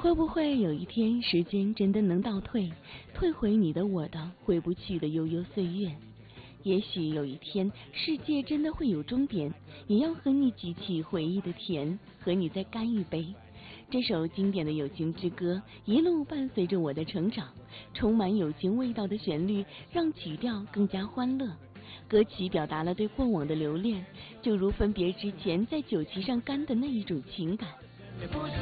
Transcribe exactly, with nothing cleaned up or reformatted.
会不会有一天，时间真的能倒退，退回你的我的回不去的悠悠岁月？也许有一天，世界真的会有终点，也要和你举起回忆的甜，和你再干一杯。这首经典的友情之歌，一路伴随着我的成长，充满友情味道的旋律，让曲调更加欢乐。歌曲表达了对过往的留恋，就如分别之前在酒旗上干的那一种情感。